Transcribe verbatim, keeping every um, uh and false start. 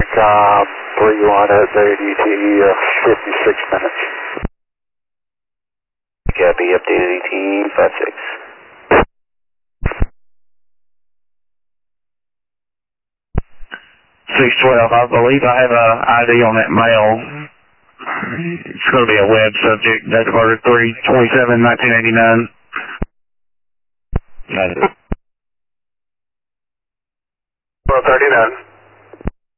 uh, where you want it, W D T E, uh, fifty-six minutes. Copy, updated E T E, five six. six twelve, I believe I have an I D on that mail. It's going to be a web subject, date of birth three twenty-seven nineteen eighty-nine. Got it. twelve thirty-nine.